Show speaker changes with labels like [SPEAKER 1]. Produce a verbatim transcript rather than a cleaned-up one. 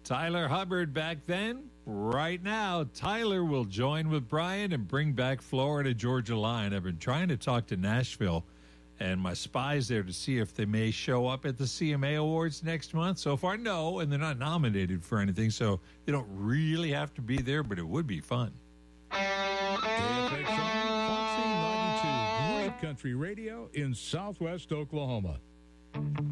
[SPEAKER 1] Tyler Hubbard back then. Right now, Tyler will join with Brian and bring back Florida Georgia Line. I've been trying to talk to Nashville and my spies there to see if they may show up at the C M A Awards next month. So far, no, and they're not nominated for anything, so they don't really have to be there, but it would be fun.
[SPEAKER 2] K F X R, Foxy ninety-two, great country radio in southwest Oklahoma.